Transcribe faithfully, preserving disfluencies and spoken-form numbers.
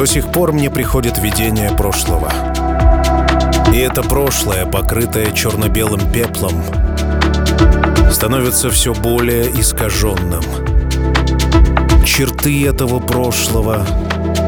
сих пор мне приходит видение прошлого. И это прошлое, покрытое черно-белым пеплом, становится все более искаженным. Черты этого прошлого